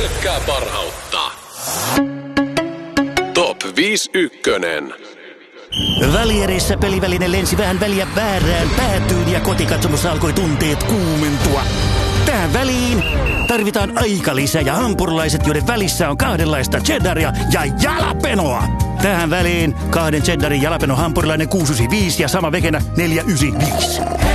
pelkkää parhautta. Top 5 ykkönen. Välierissä peliväline lensi vähän väliä väärään päätyyn ja kotikatsomossa alkoi tunteet kuumentua. Tähän väliin tarvitaan aikalisä ja hampurilaiset, joiden välissä on kahdenlaista cheddaria ja jalapenoa. Tähän väliin 2 cheddarin jalapeno hampurilainen 695 ja sama vegenä 495.